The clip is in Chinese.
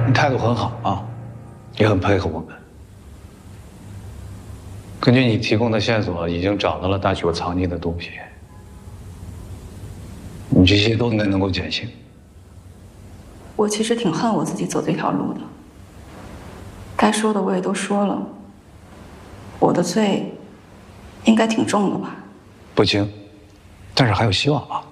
你态度很好啊，也很配合我们。根据你提供的线索，已经找到了大九藏匿的东西，你这些都应该能够减轻。 我其实挺恨我自己走这条路的，该说的我也都说了，我的罪应该挺重的吧？ 不轻，但是还有希望啊。